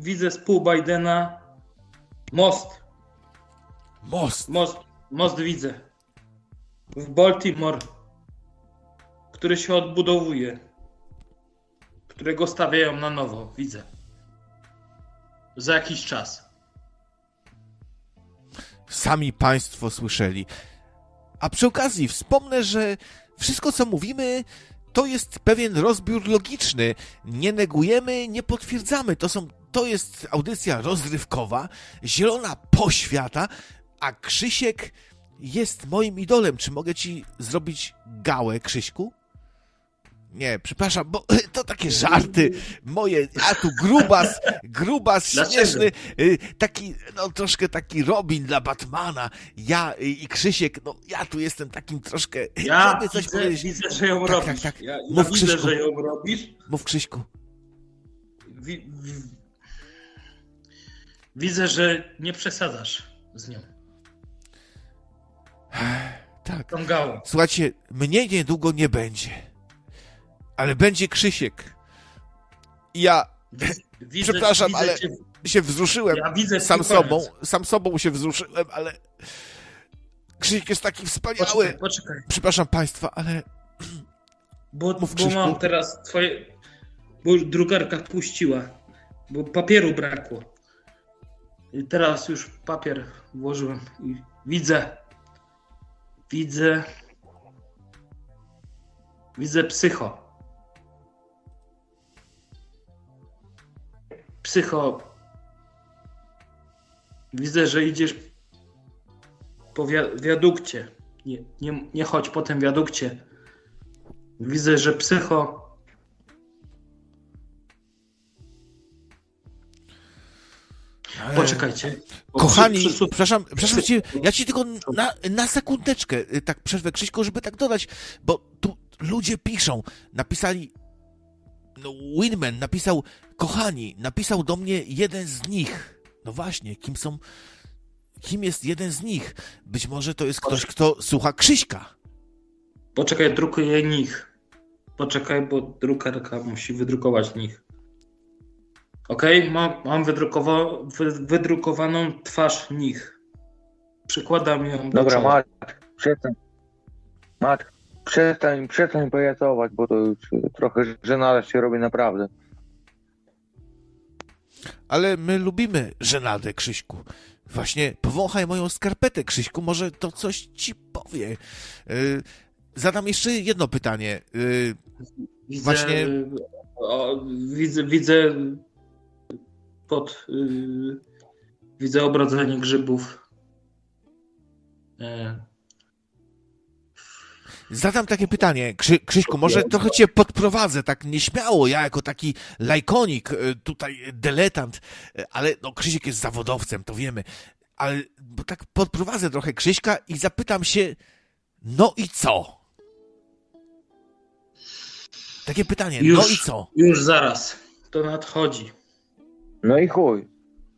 widzę z pół Bidena most. Most widzę. W Baltimore, który się odbudowuje. Którego stawiają na nowo. Widzę. Za jakiś czas. Sami państwo słyszeli. A przy okazji wspomnę, że wszystko, co mówimy, to jest pewien rozbiór logiczny. Nie negujemy, nie potwierdzamy. To jest audycja rozrywkowa, zielona poświata, a Krzysiek jest moim idolem. Czy mogę ci zrobić gałę, Krzyśku? Nie, przepraszam, bo to takie żarty moje, a tu grubas śmieszny, taki, no troszkę taki Robin dla Batmana, ja i Krzysiek, no ja tu jestem takim troszkę... Ja widzę, że ją robisz. Tak. Ja Mów, widzę, Krzyśku. że ją robisz. Mów, Krzyśku. Widzę, że nie przesadzasz z nią. Tak. Tą gałą. Słuchajcie, mnie niedługo nie będzie. Ale będzie Krzysiek. Ja przepraszam, ale się wzruszyłem sam sobą się wzruszyłem, ale Krzysiek jest taki wspaniały. Poczekaj. Przepraszam państwa, ale bo mam teraz twoje... Bo drukarka puściła. Bo papieru brakło. I teraz już papier włożyłem i widzę psycho. Widzę, że idziesz po wiadukcie. Nie chodź po tym wiadukcie. Widzę, że psycho... Poczekajcie. Kochani, przepraszam cię, ja ci tylko na sekundeczkę tak przerwę, Krzyśku, żeby tak dodać, bo tu ludzie napisali, no Winman napisał, kochani, napisał do mnie jeden z nich. No właśnie, kim jest jeden z nich? Być może to jest ktoś, kto słucha Krzyśka. Poczekaj, drukuję nich. Poczekaj, bo drukarka musi wydrukować nich. Okej, mam wydrukowaną twarz nich. Przykładam ją do czoła. Mat, przestań pajacować, bo to już trochę żenada się robi naprawdę. Ale my lubimy żenadę, Krzyśku. Właśnie powąchaj moją skarpetę, Krzyśku, może to coś ci powie. Zadam jeszcze jedno pytanie. Widzę obrodzenie grzybów. Zadam takie pytanie, Krzyśku, może trochę cię podprowadzę, tak nieśmiało, ja jako taki lajkonik, tutaj dyletant, ale no Krzysiek jest zawodowcem, to wiemy, ale bo tak podprowadzę trochę Krzyśka i zapytam się, no i co? Takie pytanie, no i co? Już zaraz, to nadchodzi. No i chuj.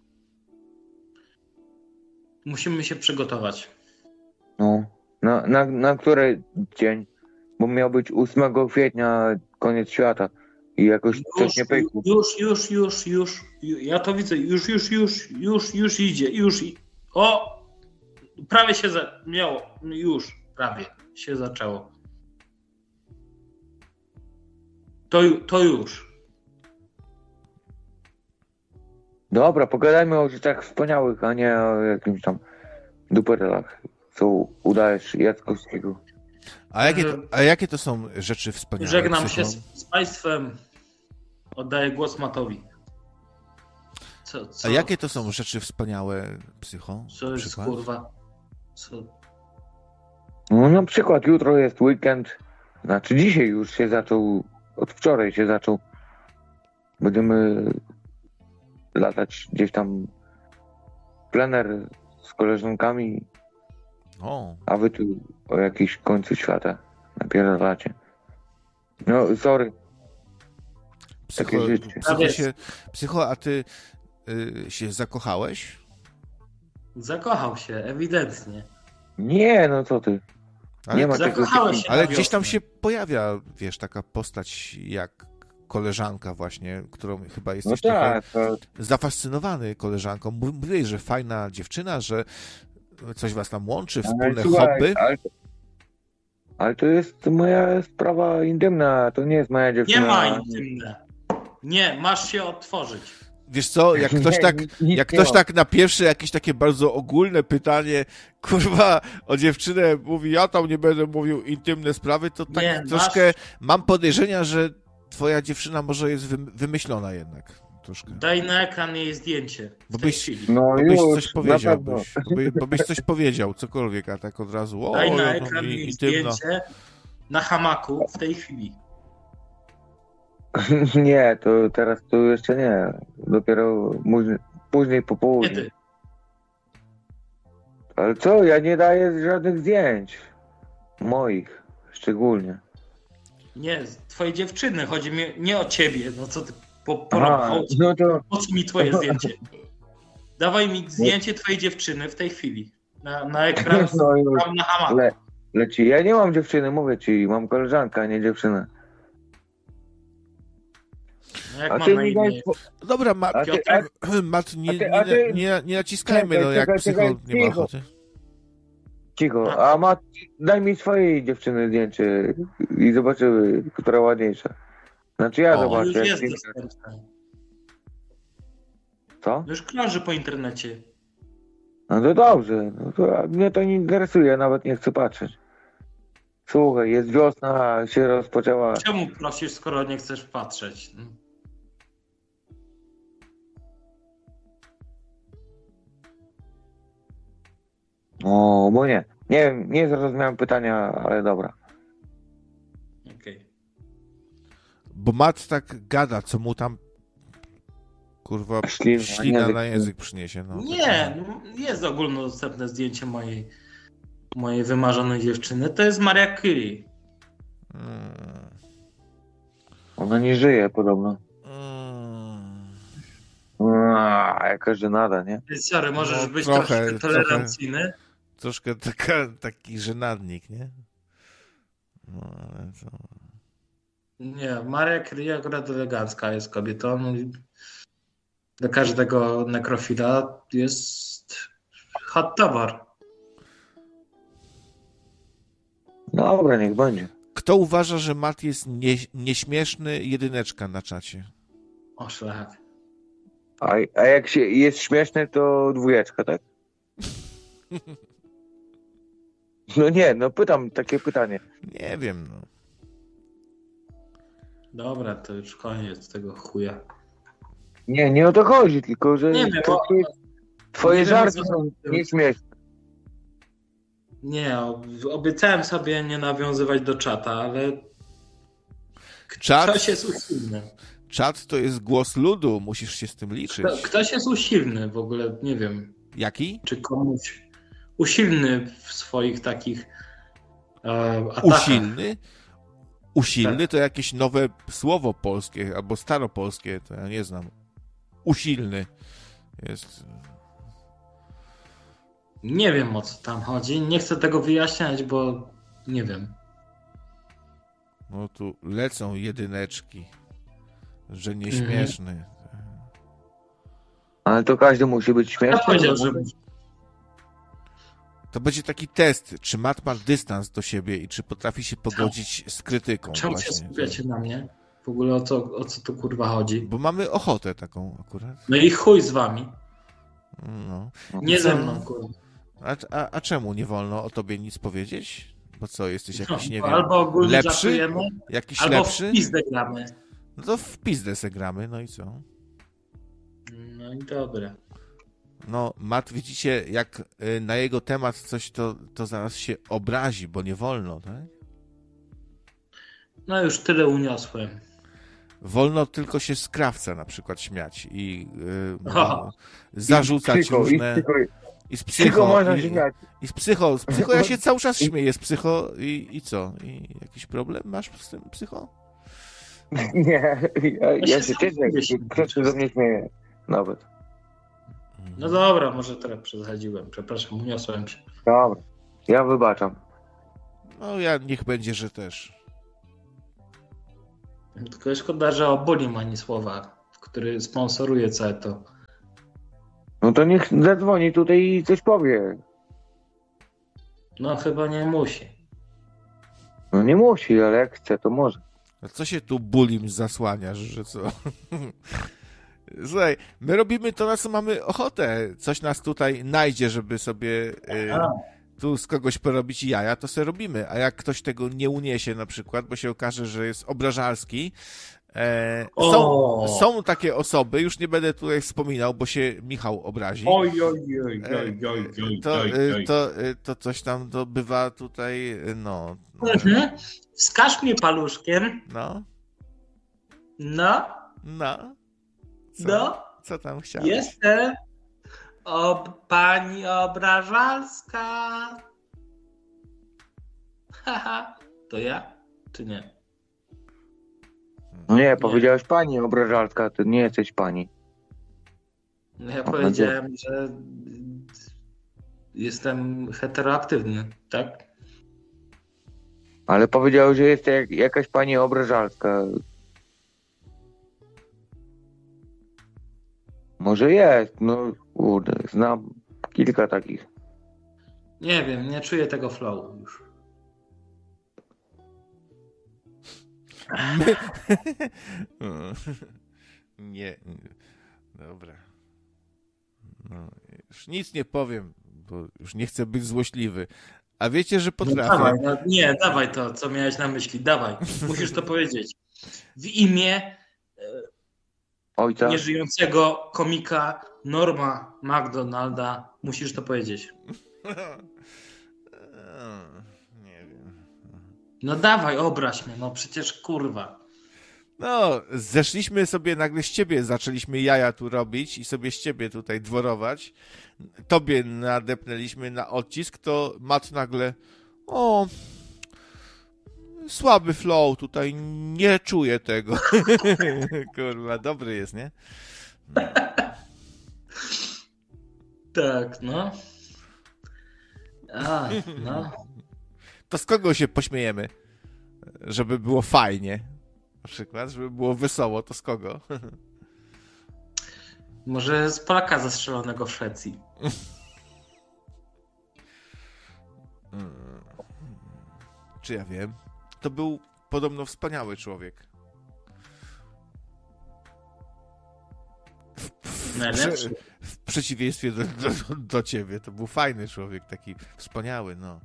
Musimy się przygotować. No. Na który dzień? Bo miał być 8 kwietnia koniec świata i jakoś coś nie pękło. Już. Ja to widzę. Już idzie. O! Prawie się miało. Już. Prawie się zaczęło. To już. Dobra, pogadajmy o rzeczach wspaniałych, a nie o jakimś tam duperelach, co udajesz Jackowskiego. A jakie to są rzeczy wspaniałe? Żegnam się z państwem. Oddaję głos Matowi. Co? A jakie to są rzeczy wspaniałe, Psycho? Co jest, kurwa? Co? No na przykład jutro jest weekend. Znaczy dzisiaj już się zaczął. Od wczoraj się zaczął. Będziemy latać gdzieś tam plener z koleżankami. A wy tu o jakimś końcu świata napierdalacie. No, sorry. Psycho, a ty się zakochałeś? Zakochał się, ewidentnie. Nie, no co ty. Nie ma zakochałeś się. Ale gdzieś tam się pojawia, wiesz, taka postać jak koleżanka właśnie, którą chyba No jesteś trochę tak, to, zafascynowany koleżanką. Mówiłeś, że fajna dziewczyna, że coś was tam łączy, ale wspólne słuchaj, hobby. ale to jest moja sprawa intymna, to nie jest moja dziewczyna. Nie ma intymne. Nie, masz się otworzyć. Wiesz co, jak ktoś Nie, tak, nic jak nie ktoś ma. tak na pierwsze jakieś takie bardzo ogólne pytanie, kurwa, o dziewczynę mówi, ja tam nie będę mówił intymne sprawy, to tak Nie, troszkę mam podejrzenia, że twoja dziewczyna może jest wymyślona jednak. Troszkę. Daj na ekran jej zdjęcie w Bo tej byś- chwili. No Bo byś już, coś na powiedział, pewno. bo byś coś powiedział, cokolwiek, a tak od razu, o, Daj na ja ekran tam jej intymna. zdjęcie na hamaku w tej chwili. Nie, to teraz to jeszcze nie. Dopiero później po południu. Kiedy? Ale co? Ja nie daję żadnych zdjęć. Moich szczególnie. Nie, twojej dziewczyny. Chodzi mi nie o ciebie. No co ty Aha, porąbał? no to Po co mi twoje zdjęcie? Dawaj mi zdjęcie twojej dziewczyny w tej chwili. Na ekran no już tam na hamaku. leci. Ja nie mam dziewczyny, mówię ci. Mam koleżankę, a nie dziewczynę. No jak A ma ty na mi daj... imię? Dobra, Mat, A ty, Piotrek? Mat a ty- nie naciskajmy, Czekaj, no jak czekaj, psycho czekaj, nie ma cicho. ochoty. Cicho. A daj mi swojej dziewczyny zdjęcie i zobaczymy, która ładniejsza. Znaczy ja O, Już zobaczę. jest Jak... dostępne. Co? Już krąży po internecie. No to dobrze. No to, mnie to nie interesuje, nawet nie chcę patrzeć. Słuchaj, jest wiosna, się rozpoczęła. Czemu prosisz, skoro nie chcesz patrzeć? O, bo nie. Nie wiem, nie zrozumiałem pytania, ale dobra. Okej. Bo Mat tak gada, co mu tam kurwa Ślina na język przyniesie. No, Nie, no, jest ogólnodostępne zdjęcie mojej wymarzonej dziewczyny. To jest Maria Curie. Mm. Ona nie żyje podobno. Mm. Jaka żenada, nie? Sorry, możesz No, być trochę, troszkę tolerancyjny. Troszkę taki żenadnik, nie? No, ale to... Nie, Maria Curie akurat elegancka jest kobietą. No i dla każdego nekrofila jest hot towar. Dobra, niech będzie. Kto uważa, że Mat jest nieśmieszny? Jedyneczka na czacie. O szlak. A jak się jest śmieszny, to dwójeczka, tak? No nie, no pytam takie pytanie. Nie wiem, no. Dobra, to już koniec tego chuja. Nie o to chodzi, tylko że Nie wiem, bo... twoje nie wiem, żarty o co są chodzi. nieśmieszne. Nie, obiecałem sobie nie nawiązywać do czata, ale Czat, ktoś jest usilny. czat to jest głos ludu, musisz się z tym liczyć. Ktoś jest usilny w ogóle, nie wiem, Jaki? czy komuś usilny w swoich takich atakach. Usilny? Usilny Tak. to jakieś nowe słowo polskie, albo staropolskie, to ja nie znam. Usilny jest... Nie wiem, o co tam chodzi. Nie chcę tego wyjaśniać, bo nie wiem. No tu lecą jedyneczki, że nieśmieszny. Ale to każdy musi być Kto śmieszny. powiedział, że... To będzie taki test, czy Mat ma dystans do siebie i czy potrafi się pogodzić z krytyką. Czemu się właśnie. skupiacie na mnie? W ogóle o co tu kurwa chodzi? Bo mamy ochotę taką akurat. No i chuj z wami. No. Nie ze mną, kurwa. A czemu nie wolno o tobie nic powiedzieć? Bo co, jesteś jakiś, nie wiem, Albo ogólnie lepszy? żartujemy, Jakiś albo lepszy? w pizdę gramy. No to w pizdę se gramy, no i co? No i dobra. No, Mat, widzicie, jak na jego temat coś, to zaraz się obrazi, bo nie wolno, tak? No już tyle uniosłem. Wolno tylko się z krawca na przykład śmiać i Aha. zarzucać Psycho, różne... I z Psycho psycho. można się śmiać. I z psycho. Z psycho ja się cały czas śmieję. Z psycho i co? I jakiś problem masz z tym psycho? Nie, ja się sam cieszę, lubię się jak ktoś się ze mnie śmieje. Nawet. No dobra, może teraz przesadziłem. Przepraszam, uniosłem się. Dobra. Ja wybaczam. No ja niech będzie, że też. Tylko szkoda, że o Bulim ani słowa, który sponsoruje całe to. No to niech zadzwoni tutaj i coś powie. No chyba nie musi. No nie musi, ale jak chce, to może. A co się tu bulim zasłaniasz, że co? Słuchaj, my robimy to, na co mamy ochotę. Coś nas tutaj najdzie, żeby sobie tu z kogoś porobić jaja, to sobie robimy. A jak ktoś tego nie uniesie na przykład, bo się okaże, że jest obrażalski, są takie osoby, już nie będę tutaj wspominał, bo się Michał obrazi. To coś tam bywa tutaj, no. Wskaż mnie paluszkiem. No. No. No. No. Co tam chciałeś? Jestem pani obrażalska. Haha. To ja? Czy nie? No nie, powiedziałeś pani obrażalska, ty nie jesteś pani. No ja powiedziałem, że jestem heteroaktywny, tak? Ale powiedziałeś, że jest jakaś pani obrażalska. Może jest, no kurde, znam kilka takich. Nie wiem, nie czuję tego flow już. Nie. Dobra. No, już nic nie powiem, bo już nie chcę być złośliwy. A wiecie, że potrafię. No dawaj, nie, dawaj to, co miałeś na myśli. Dawaj, musisz to powiedzieć. W imię Ojca? nieżyjącego komika Norma McDonalda musisz to powiedzieć. Nie wiem. No dawaj, obraź mnie, no przecież kurwa. No, zeszliśmy sobie nagle z ciebie, zaczęliśmy jaja tu robić i sobie z ciebie tutaj dworować. Tobie nadepnęliśmy na odcisk, to Matt nagle słaby flow tutaj, nie czuję tego. Kurwa, dobry jest, nie? No. Tak, no. No. To z kogo się pośmiejemy? Żeby było fajnie. Na przykład, żeby było wesoło, to z kogo? Może z Polaka zastrzelonego w Szwecji. Czy ja wiem? To był podobno wspaniały człowiek. Najlepszy. W przeciwieństwie do ciebie. To był fajny człowiek, taki wspaniały, no.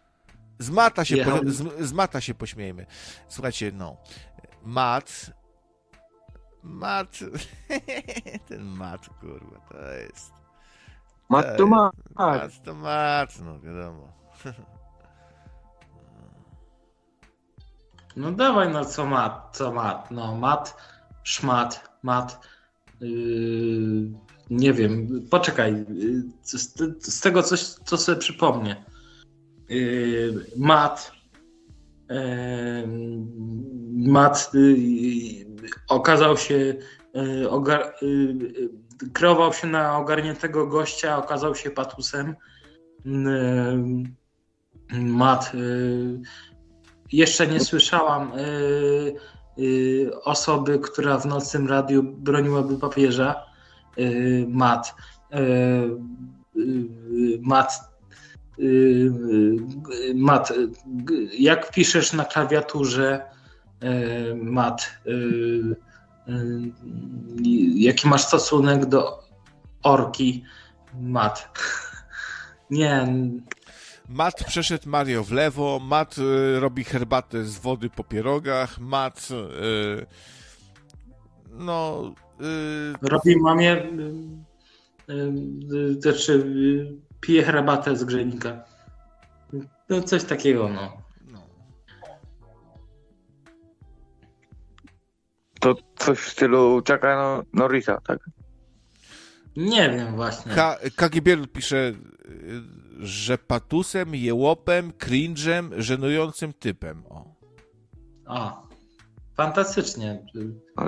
Z Mata się pośmiejmy. Słuchajcie, no. Matt, ten Matt, kurwa, to jest... Matt to Matt. Matt to Matt, no wiadomo. No dawaj, no co Matt, no Matt, szmat, Matt, nie wiem, poczekaj, z tego coś, co sobie przypomnę. Matt okazał się, kreował się na ogarniętego gościa, okazał się patusem. Matt, jeszcze nie słyszałam osoby, która w nocnym radiu broniłaby papieża. Matt, jak piszesz na klawiaturze, Matt, jaki masz stosunek do orki, Matt? Nie. Matt przeszedł Mario w lewo, Matt robi herbatę z wody po pierogach, Matt robi mamie, znaczy pije herbatę z grzejnika. No coś takiego, no. To coś w stylu Chucka Norrisa, tak? Nie wiem właśnie. KGB pisze, że patusem, jełopem, cringe'em, żenującym typem. O, fantastycznie. Ale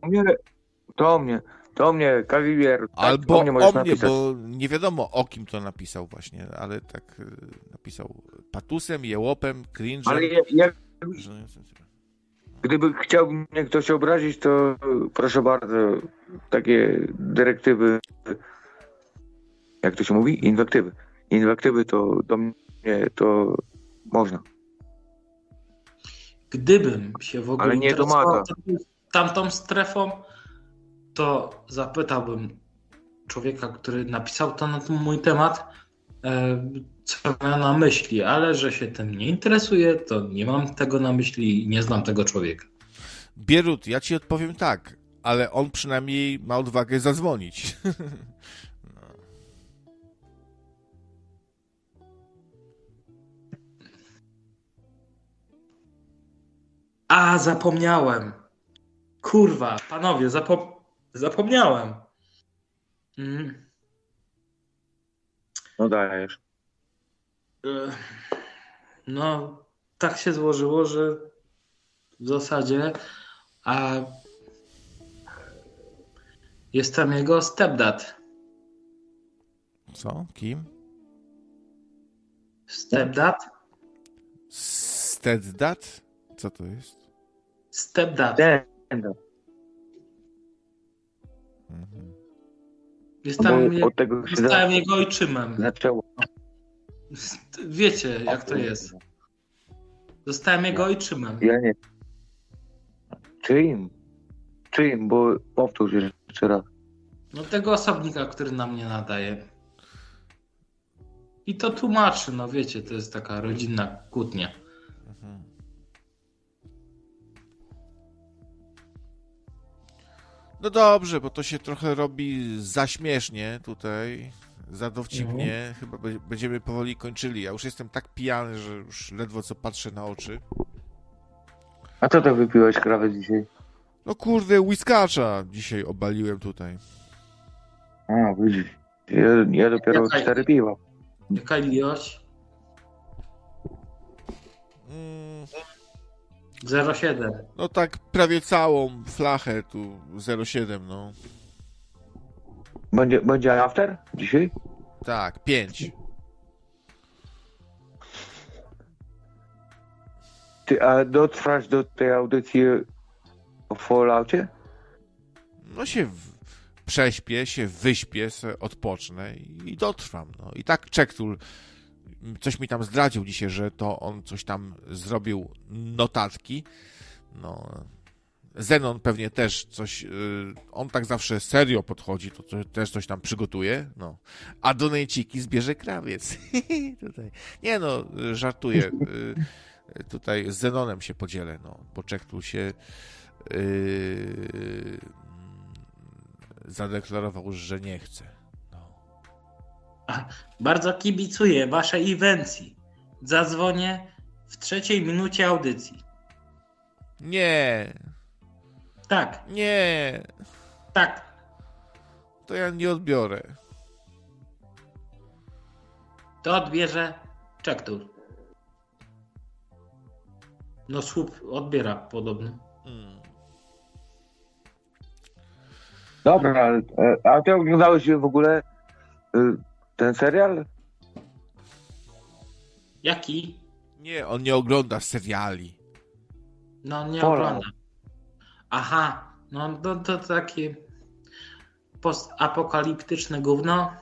to mnie, Kawier. Albo o mnie, bo nie wiadomo o kim to napisał właśnie, ale tak napisał patusem, jełopem, cringe'em. Ale jak Gdyby chciał mnie ktoś obrazić, to proszę bardzo, takie dyrektywy, jak to się mówi? Inwektywy. Inwektywy to do mnie to można. Gdybym się w ogóle Ale nie interesował domaga. tamtą strefą, to zapytałbym człowieka, który napisał to na ten mój temat, co miał na myśli, ale że się tym nie interesuje, to nie mam tego na myśli i nie znam tego człowieka. Bierut, ja ci odpowiem tak, ale on przynajmniej ma odwagę zadzwonić. A, zapomniałem. Kurwa, panowie, zapomniałem. No dajesz. No, tak się złożyło, że w zasadzie jestem jego stepdad. Co? Kim? Stepdad? Stepdad? Co to jest? Stepdad. Mhm. Od tego się Zostałem jego ojczymem. zaczęło. Wiecie, jak to jest. Zostałem jego ojczymem. Ja nie. Czyim? Czyim? Bo powtórz jeszcze raz. No tego osobnika, który na mnie nadaje. I to tłumaczy, no wiecie, to jest taka rodzinna kłótnia. Mhm. No dobrze, bo to się trochę robi za śmiesznie tutaj, za dowcipnie. Chyba będziemy powoli kończyli. Ja już jestem tak pijany, że już ledwo co patrzę na oczy. A co to wypiłeś krawę dzisiaj? No kurde, whiskacza dzisiaj obaliłem tutaj. A, widzisz. Ja dopiero Jaka- 4 piwa. Jaka ilość? 0,7. No tak prawie całą flachę tu 0,7, no. Będzie after dzisiaj? Tak, 5. A dotrwasz do tej audycji o Falloutie? No się prześpię, się wyśpię, se odpocznę i dotrwam, no. I tak Czektul coś mi tam zdradził dzisiaj, że to on coś tam zrobił, notatki. No, Zenon pewnie też coś, on tak zawsze serio podchodzi, to też coś tam przygotuje, no. A donejciki zbierze krawiec. Tutaj. Nie no, żartuję. Tutaj z Zenonem się podzielę, no, bo Czektul się zadeklarował, że nie chce. Bardzo kibicuję waszej inwencji. Zadzwonię w 3 minucie audycji. Nie, Tak, nie, tak. to ja nie odbiorę. To odbierze Czektul. No słup odbiera podobno. Dobra, a ty oglądałeś w ogóle ten serial? Jaki? Nie, on nie ogląda seriali. No nie Fallout. ogląda. Aha, no to takie postapokaliptyczne gówno.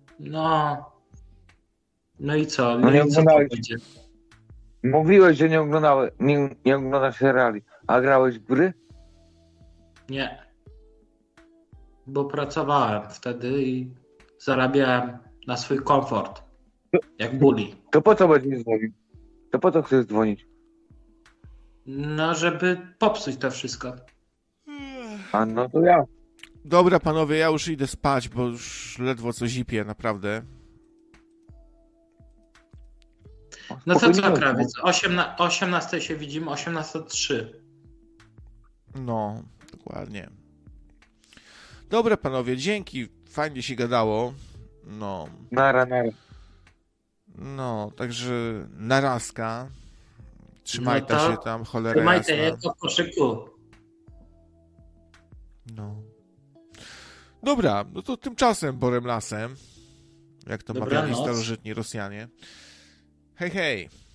No i co? No nie I co to oglądałeś. będzie? Mówiłeś, że nie oglądasz seriali. A grałeś w gry? Nie. Bo pracowałem wtedy i zarabiałem na swój komfort. Jak buli. To po co będziesz dzwonił? To po co chcesz dzwonić? No, żeby popsuć to wszystko. A no to ja. Dobra, panowie, ja już idę spać, bo już ledwo co zipię, naprawdę. No to co, Spokojnie. krawiec? 18 się widzimy, 18:03. No, dokładnie. Dobra, panowie, dzięki. Fajnie się gadało. No, Nara. także narazka. Trzymajcie No to się tam, cholera Trzymajcie jasna. je w koszyku. No. Dobra, no to tymczasem Borem Lasem, jak to mawiali Dobranoc. starożytni Rosjanie. Hej, hej.